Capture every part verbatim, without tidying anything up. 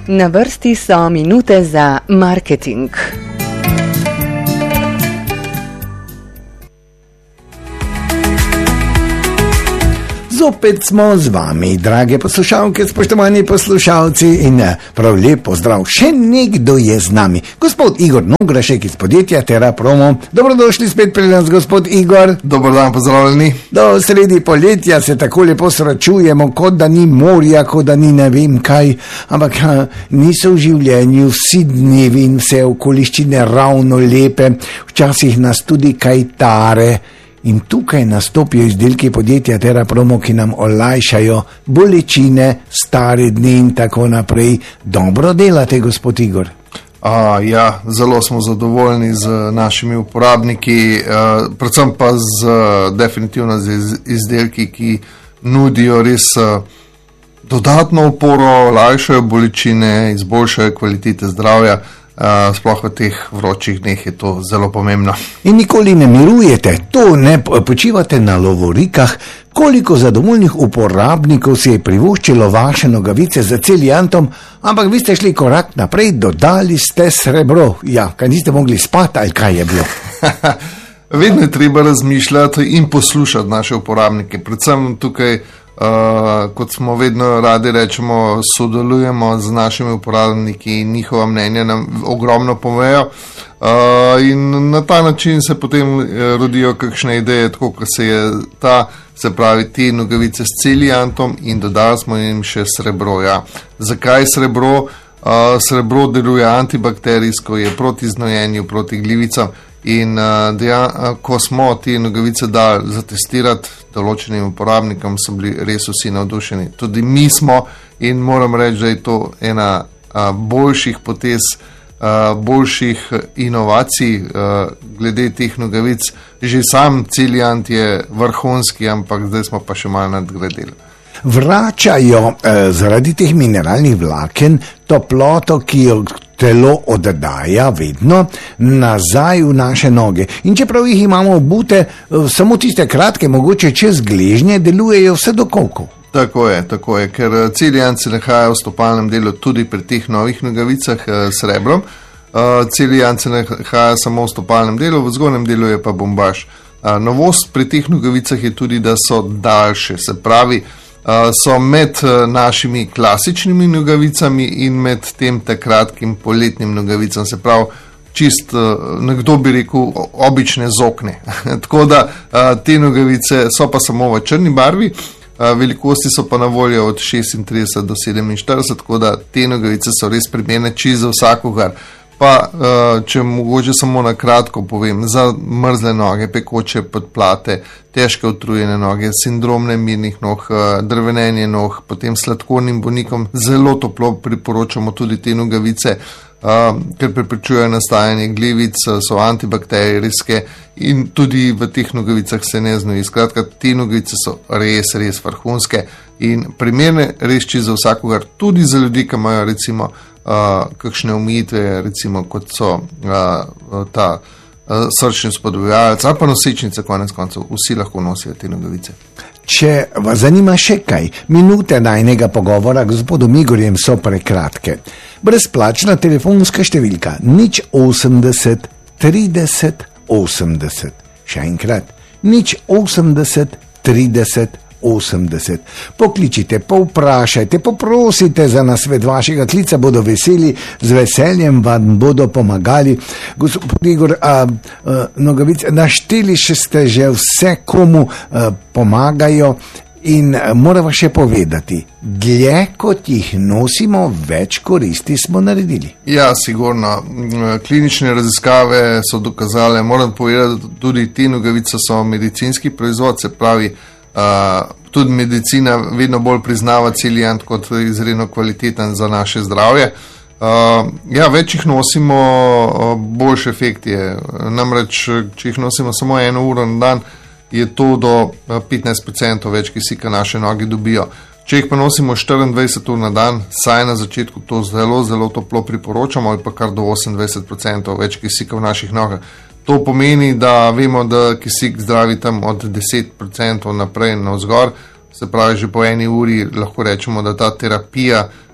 Na vrsti so minute za marketing. Zopet smo z vami, drage poslušalke, spoštovani poslušalci, in prav lep pozdrav. Še nekdo je z nami, gospod Igor Nograšek iz podjetja TerraPromo. Dobrodošli spet pri nas, gospod Igor. Dober dan, pozdravljeni. Do sredi poletja se tako lepo srečujemo, kot da ni morja, kot da ni ne vem kaj, ampak ha, niso v življenju vsi dnevi in vse okoliščine ravno lepe, včasih nas tudi kaj tare. In tukaj nastopijo izdelki podjetja TerraPromo, ki nam olajšajo bolečine, stare dni in tako naprej. Dobro delate, gospod Igor? A, ja, zelo smo zadovoljni z našimi uporabniki, a, predvsem pa z definitivno z izdelki, ki nudijo res a, dodatno oporo, olajšajo bolečine, izboljšajo kvalitete zdravja. Uh, sploh v teh vročih dneh je to zelo pomembno. In nikoli ne mirujete, to ne počivate na lovorikah. Koliko zadovoljnih uporabnikov si je privoščilo vaše nogavice za celiantom, ampak vi ste šli korak naprej, dodali ste srebro. Ja, kaj niste mogli spati ali kaj je bilo? Vedno je treba razmišljati in poslušati naše uporabnike, predvsem tukaj. Uh, kot smo vedno radi rečemo, sodelujemo z našimi uporabniki in njihova mnenja nam ogromno povejo, uh, in na ta način se potem rodijo kakšne ideje, tako kot se je ta, se pravi, te nogavice s celiantom in dodali smo jim še srebro. Ja. Zakaj srebro? Uh, srebro deluje antibakterijsko, je proti znojenju, proti gljivicam. In uh, dejan, uh, ko smo te nogavice dali zatestirati določenim uporabnikom, so bili res vsi navdušeni. Tudi mi smo, in moram reči, da je to ena uh, boljših potez, uh, boljših inovacij uh, glede teh nogavic. Že sam celiant je vrhunski, ampak zdaj smo pa še malo nadgradili. Vračajo eh, zaradi teh mineralnih vlaken toploto, ki jo telo oddaja vedno nazaj v naše noge. In čeprav jih imamo obute, eh, samo tiste kratke, mogoče čez gležnje, delujejo vse do kolkov. Tako je, tako je, ker celiant se nahaja v stopalnem delu tudi pri teh novih nogavicah eh, s srebrom. Uh, celiant se nahaja samo v stopalnem delu, v zgornjem delu je pa bombaž. Uh, novost pri teh nogavicah je tudi, da so daljše, se pravi, Uh, so med uh, našimi klasičnimi nogavicami in med tem te kratkim poletnim nogavicam, se pravi, čist, uh, nekdo bi rekel, obične zokne. Tako da uh, te nogavice so pa samo v črni barvi, uh, velikosti so pa na voljo od šestintrideset do sedeminštirideset, tako da te nogavice so res primerne čisto za vsakogar. Pa, če mogoče samo na kratko povem, za mrzle noge, pekoče podplate, težke utrujene noge, sindrom nemirnih nog, drvenenje nog, potem sladkornim bolnikom zelo toplo priporočamo tudi te nogavice, ker preprečujejo nastajanje glivic, so antibakterijske in tudi v teh nogavicah se ne znoji. Skratka, te nogavice so res, res vrhunske in primerne res čisto za vsakogar, tudi za ljudi, ki imajo recimo Uh, kakšne omejitve, recimo kot so uh, ta uh, srčni spodbujalec ali pa nosečnice, konec koncev, vsi lahko nosijo te nogavice. Če vas zanima še kaj, minute najnega pogovora gospodom Igorjem so prekratke. Brezplačna telefonska številka nič osemdeset trideset osemdeset. Še enkrat, nič osemdeset trideset osemdeset. Pokličite, povprašajte, poprosite za nasvet vašega klica, bodo veseli, z veseljem vam bodo pomagali. Gospod Igor, a, a, nogavice, našteli še ste že vse, komu a, pomagajo in a, moramo še povedati, dlje kot jih nosimo, več koristi smo naredili. Ja, sigurno. Klinične raziskave so dokazale, moram povedati, tudi te nogavice so medicinski proizvod, se pravi, Uh, tudi medicina vedno bolj priznava celiant kot izredno kvaliteten za naše zdravje. Uh, ja, več jih nosimo, uh, boljši efekt je. Namreč, če jih nosimo samo eno uro na dan, je to do petnajst procentov več kisika naše noge dobijo. Če jih pa nosimo štiriindvajset ur na dan, saj na začetku to zelo, zelo toplo priporočamo, ali pa kar do osemindvajset procentov več kisika v naših nogah. To pomeni, da vemo, da kisik zdravi tam od deset procentov naprej navzgor, se pravi, že po eni uri lahko rečemo, da ta terapija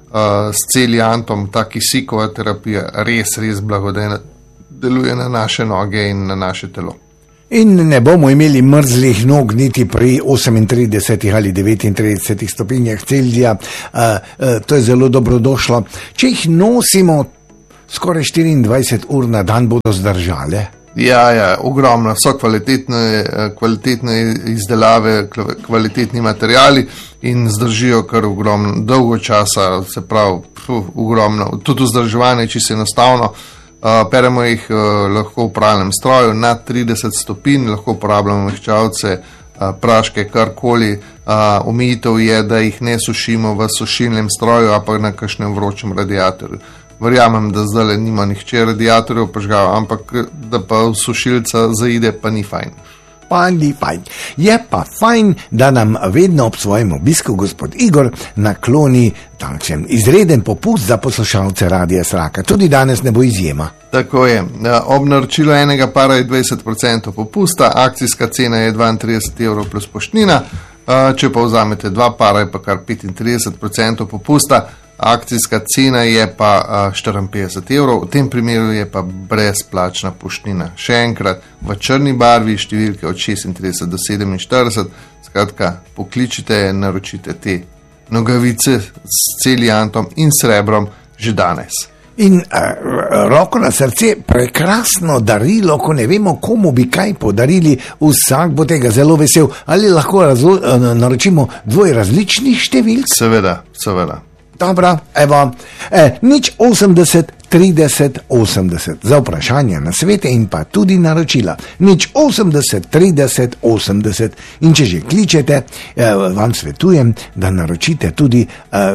uh, s celiantom, ta kisikova terapija res, res blagodejna deluje na naše noge in na naše telo. In ne bomo imeli mrzlih nog niti pri osemintridesetih ali devetintridesetih stopinjah Celzija, uh, uh, to je zelo dobrodošlo. Če jih nosimo skoraj štiriindvajset ur na dan, bodo zdržale? Ja, ja, ogromno, so kvalitetne, kvalitetne izdelave, kvalitetni materiali in zdržijo kar ogromno, dolgo časa, se pravi, pf, ogromno, tudi vzdrževanje, če se enostavno. Uh, peremo jih uh, lahko v pralnem stroju nad trideset stopinj, lahko uporabljamo mehčavce, uh, praške, karkoli. Uh, omejitev je, da jih ne sušimo v sušilnem stroju, a pa na kakšnem vročem radiatorju. Verjamem, da zdaj nima nihče radiatorjev požgal, ampak da pa v sušilca zaide, pa ni fajn. Pa ni fajn. Je pa fajn, da nam vedno ob svojem obisku gospod Igor nakloni takšen izreden popust za poslušalce Radia Sraka. Tudi danes ne bo izjema. Tako je. Ob naročilu enega para je dvajset procentov popusta, akcijska cena je dvaintrideset evrov plus poštnina, če pa vzamete dva para je pa kar petintrideset procentov popusta. Akcijska cena je pa štiriinpetdeset evrov, v tem primeru je pa brezplačna poštnina. Še enkrat, v črni barvi, številke od šestintrideset do sedeminštirideset, skratka, pokličite, naročite te nogavice s celiantom in srebrom že danes. In uh, roko na srce, prekrasno darilo, ko ne vemo, komu bi kaj podarili, vsak bo tega zelo vesel. Ali lahko razlo, uh, naročimo dvoje različnih številk? Seveda, seveda. Dobro, evo, e, nič osemdeset, trideset, osemdeset, za vprašanja, nasvete in pa tudi naročila. Nič osemdeset, trideset, osemdeset in če že kličete, e, vam svetujem, da naročite tudi e,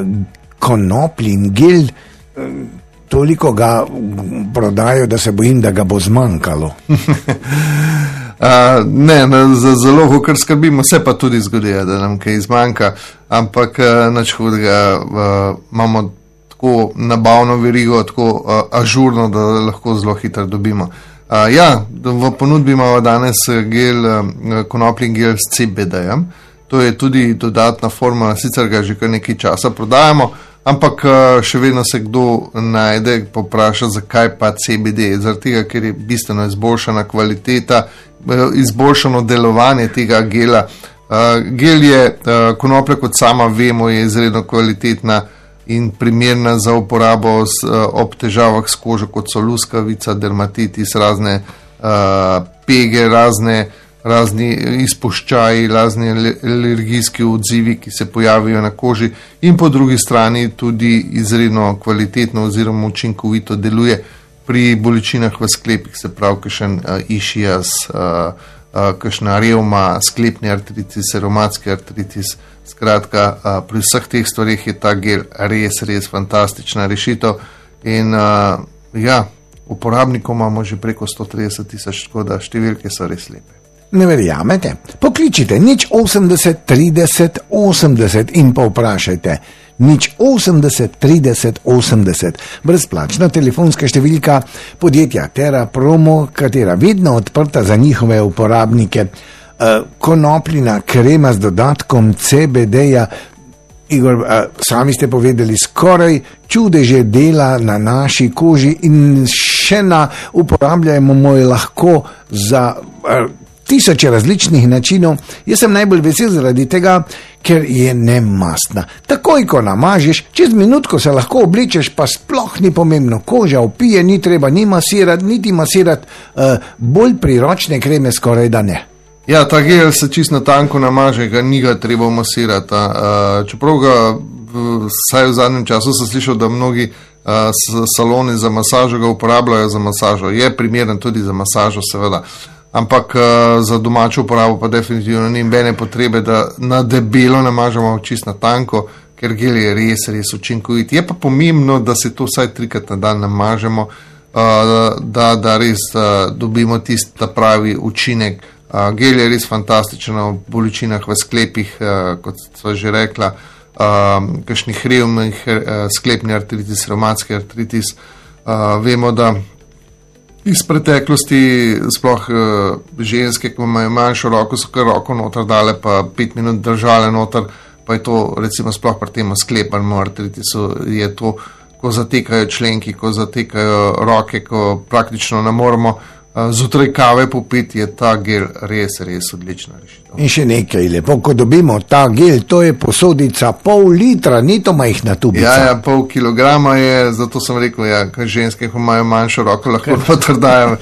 konopljin gel, e, toliko ga prodajo, da se bojim, da ga bo zmanjkalo. Uh, ne, ne, zelo, kar skrbimo, se pa tudi zgodi, da nam kaj zmanjka, ampak uh, nič hudega, uh, imamo tako nabavno verigo, tako uh, ažurno, da lahko zelo hitro dobimo. Uh, ja, v ponudbi imamo danes gel, uh, konopljin gel s C B D-jem, to je tudi dodatna forma, sicer ga že kar nekaj časa prodajamo, ampak uh, še vedno se kdo najde, popraša, zakaj pa C B D, zaradi tega, ker je bistveno izboljšana kvaliteta, izboljšano delovanje tega gela. Uh, gel je, uh, konoplja kot sama vemo, je izredno kvalitetna in primerna za uporabo s, uh, ob težavah s kožo, kot so luskavica, dermatitis, razne uh, pege, razne, razni izpuščaji, razni alergijski odzivi, ki se pojavijo na koži, in po drugi strani tudi izredno kvalitetno oziroma učinkovito deluje pri bolečinah v sklepih, se pravi, kakšen uh, išias, uh, uh, kakšna revma, sklepni artritis, revmatski artritis. Skratka, uh, pri vseh teh stvarih je ta gel res, res fantastična rešitev in uh, ja, uporabnikov imamo že preko sto trideset tisoč, tako da številke so res lepe. Ne verjamete? Pokličite nič osemdeset, trideset, osemdeset in pa vprašajte. Nič osemdeset, trideset, osemdeset. Brezplačna telefonska številka podjetja Terra Promo, katera vedno odprta za njihove uporabnike. E, konopljina krema z dodatkom C B D-ja. Igor, e, sami ste povedali, skoraj čudeže dela na naši koži in še na uporabljamo jo lahko za e, tisoče različnih načinov. Jaz sem najbolj vesel zaradi tega, ker je nemastna. Takoj, ko namažeš, čez minutko se lahko oblečeš, pa sploh ni pomembno. Koža opije, ni treba ni masirati, niti masirati, uh, bolj priročne kreme skoraj da ne. Ja, ta gel se čisto tanko namaže, ga ni ga treba masirati. Uh, čeprav ga, vsaj v zadnjem času sem slišal, da mnogi uh, saloni za masažo ga uporabljajo za masažo. Je primeren tudi za masažo, seveda. Ampak uh, za domačo uporabo pa definitivno ni nobene potrebe, da na debelo namažemo čisto na tanko, ker gel je res, res učinkovit. Je pa pomembno, da se to vsaj trikrat na dan namažemo, uh, da, da res uh, dobimo tisti pravi učinek. Uh, gel je res fantastičen v bolečinah v sklepih, uh, kot sva že rekla, uh, kakšnih revnih, uh, sklepni artritis, revmatski artritis. Uh, vemo, da iz preteklosti, sploh uh, ženske, ki imajo manjšo roko, so kar roko noter dale, pa pet minut držale noter, pa je to recimo sploh pri tem sklepanju artritisu, je to, ko zatekajo členki, ko zatekajo roke, ko praktično ne moremo zjutraj kave popiti, je ta gel res, res odlična rešitev. In še nekaj lepo, ko dobimo ta gel, to je posodica pol litra, ni to majhna tubica. Ja, ja, pol kilograma je, zato sem rekel, ja, kaj ženske, ko imajo manjšo roko, lahko potrdajo